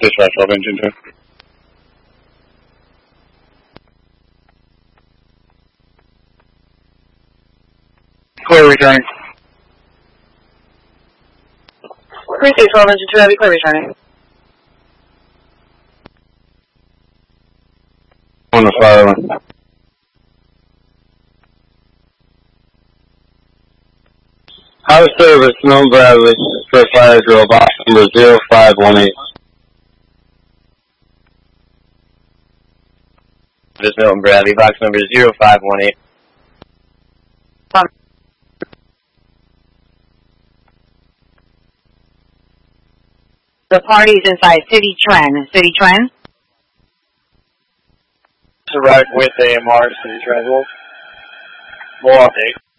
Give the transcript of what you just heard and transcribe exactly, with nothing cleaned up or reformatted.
Dispatch, twelve engine two. Clear returning. Precinct twelve engine two, heavy clear returning. On the fire line. House service, no Bradley, for fire drill, box number zero five one eight. This Milton Bradley, box number zero five one eight. The party's inside City Trend. City Trend? To right with A M R, City Trend Wolf. More update.